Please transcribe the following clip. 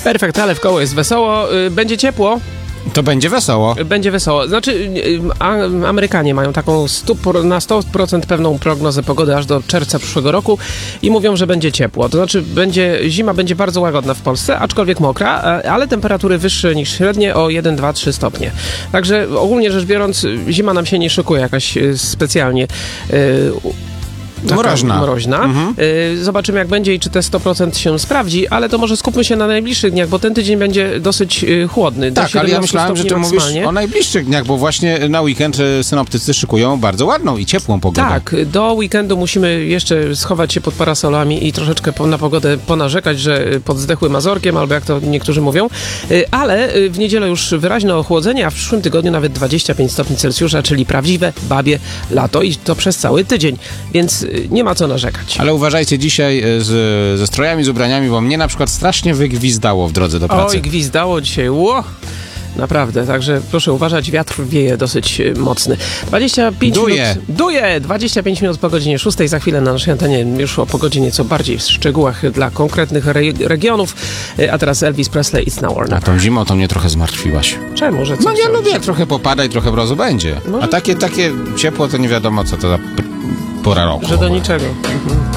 Perfekt, ale w koło jest wesoło. Będzie ciepło. To będzie wesoło. Będzie wesoło. Znaczy, Amerykanie mają taką na 100% pewną prognozę pogody aż do czerwca przyszłego roku i mówią, że będzie ciepło. To znaczy, zima będzie bardzo łagodna w Polsce, aczkolwiek mokra, ale temperatury wyższe niż średnie o 1, 2, 3 stopnie. Także ogólnie rzecz biorąc, zima nam się nie szykuje jakaś specjalnie mroźna. Zobaczymy, jak będzie i czy te 100% się sprawdzi, ale to może skupmy się na najbliższych dniach, bo ten tydzień będzie dosyć chłodny. Tak, ale ja myślałem, że ty mówisz o najbliższych dniach, bo właśnie na weekend synoptycy szykują bardzo ładną i ciepłą pogodę. Tak, do weekendu musimy jeszcze schować się pod parasolami i troszeczkę na pogodę ponarzekać, że pod zdechłym Mazorkiem, albo jak to niektórzy mówią, ale w niedzielę już wyraźne ochłodzenie, a w przyszłym tygodniu nawet 25 stopni Celsjusza, czyli prawdziwe babie lato i to przez cały tydzień, więc nie ma co narzekać. Ale uważajcie dzisiaj ze strojami, z ubraniami, bo mnie na przykład strasznie wygwizdało w drodze do pracy. Oj, gwizdało dzisiaj, naprawdę, także proszę uważać, wiatr wieje dosyć mocny. 25 Duje! 25 minut po godzinie 6. Za chwilę na naszej antenie już o pogodzie nieco bardziej w szczegółach dla konkretnych regionów. A teraz Elvis Presley, It's Now or Never. A tą zimą to mnie trochę zmartwiłaś. Czemu? Że co? No nie lubię, trochę popada i trochę mrozu będzie. Może? A takie ciepło to nie wiadomo co to za pora roku. Że do niczego.